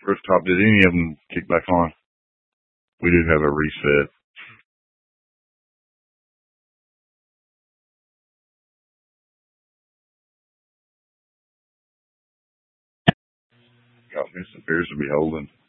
Rooftop, did any of them kick back on? We did have a reset. God, this appears to be holding.